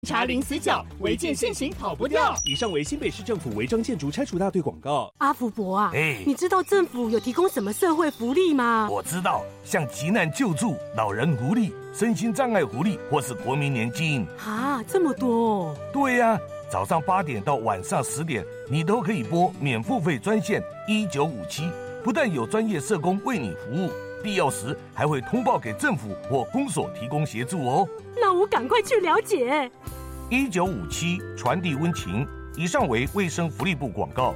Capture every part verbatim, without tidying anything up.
查零死角，违建现行跑不掉。 以上为新北市政府违章建筑拆除大队广告。 阿福伯啊， 哎， 你知道政府有提供什么社会福利吗？ 我知道，像急难救助、老人福利、身心障碍福利，或是国民年金。 啊，这么多哦！ 对呀、啊，早上八点到晚上十点，你都可以拨免付费专线一九五七，不但有专业社工为你服务，必要时还会通报给政府或公所提供协助哦。 那我赶快去了解。 一九五七传递温情，以上为卫生福利部广告。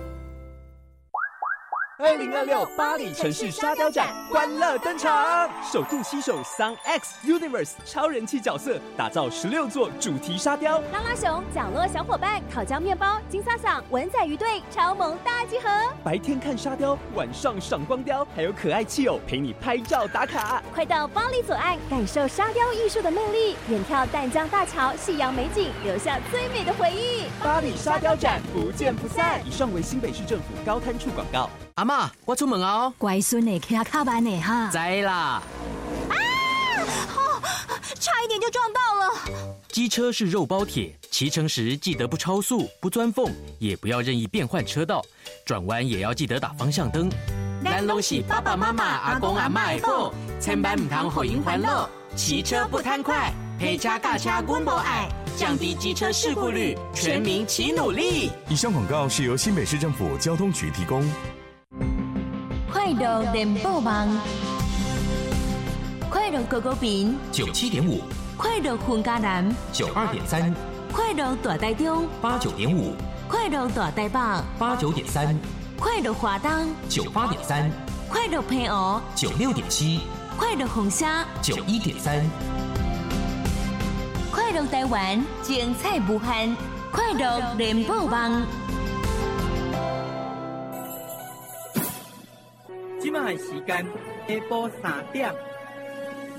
二零二六巴黎城市沙雕展欢乐登场，首度携手 Sun X Universe 超人气角色，打造十六座主题沙雕。 拉拉熊、角落小伙伴、烤焦面包、金萨桑、文仔鱼队超萌大集合。 白天看沙雕，晚上赏光雕，还有可爱气友陪你拍照打卡。 快到巴黎左岸，感受沙雕艺术的魅力，远眺淡江大桥、夕阳美景，留下最美的回忆。 巴黎沙雕展不见不散。以上为新北市政府高滩处广告。 阿嬷，我出门哦。 乖孙的骑较慢的哈。 知啦。 啊！哦，差一点就撞到了。 机车是肉包铁，骑乘时记得不超速、不钻缝，也不要任意变换车道，转弯也要记得打方向灯。咱拢是爸爸妈妈、阿公阿嬷的宝，千万唔通互因烦恼。骑车不贪快，陪车驾车阮无爱，降低机车事故率，全民齐努力。 以上广告是由新北市政府交通局提供。 快乐联播网，快乐狗狗饼九七点五， 快乐混家南九二点三， 快乐大台中八九点五， 快乐大台北八九点三， 快乐华东九八点三， 快乐平湖九六点七， 快乐红虾九一点三， 快乐台湾精彩无限，快乐联播网。 即卖时间下晡三点